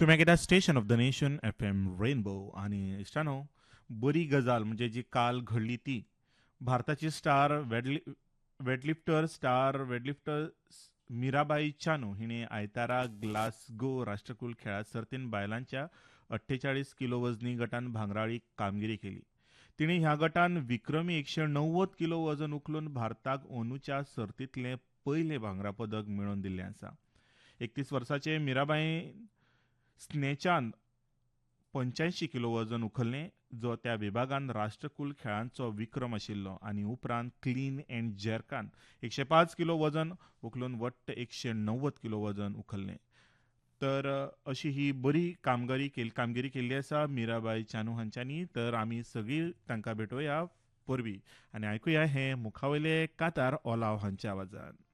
तुम्ही ऐकता station of the nation F M rainbow आणि इष्टानो बरी गजाल म्हणजे जी काल घडली ती भारताची वेटलिफ्टर मीराबाई चानू हिने आयतारा ग्लासगो राष्ट्रकुल खेळात सर्तीन बायलांच्या 48 किलो वजनी गटान भांगराळी कामगिरी केली. तिने ह्या गटान विक्रमी 190 किलो वजन उखलून भारताक ओनूच्या सर्तीतले पहिले भांगरा पदक मिळवून दिल्ले आसा. 31 वर्साचे मीराबाई स्नेचान 85 किलो वजन उखलले, जो त्या विभागान राष्ट्रकुल खेळांचो विक्रम आशिल्लो आणि उपरांत क्लीन अँड जॅर्कान 105 किलो वजन उखलून वट्ट 190 किलो वजन उखलले. तर अशी ही बरी कामगिरी केल्ली आसा मीराबाई चानू हांच्यांनी. तर आमी सगळीं तांकां भेटोवया परबीं आनी आयकुया हे मुखावयले कांतार ओलाव हांच्या आवाजान.